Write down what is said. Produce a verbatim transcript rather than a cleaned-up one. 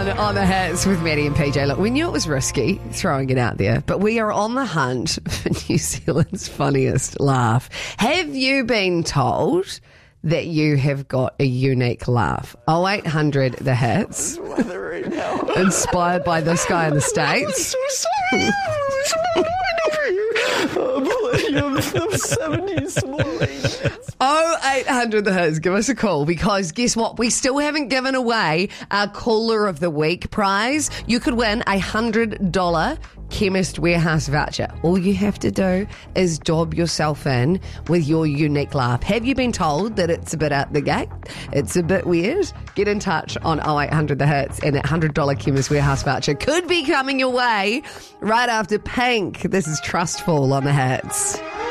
on on the hits with Maddie and P J. Look, we knew it was risky throwing it out there, but we are on the hunt for New Zealand's funniest laugh. Have you been told that you have got a unique laugh? oh eight hundred the hits. Right now. Inspired by this guy in the States. oh eight hundred the hits. Give us a call, because guess what? We still haven't given away our Cooler of the Week prize. You could win a one hundred dollars Chemist Warehouse voucher. All you have to do is dob yourself in with your unique laugh. Have you been told that it's a bit out the gate? It's a bit weird? Get in touch on oh eight hundred the hits, and that one hundred dollars Chemist Warehouse voucher could be coming your way right after Pink. This is Trustful on the Hits.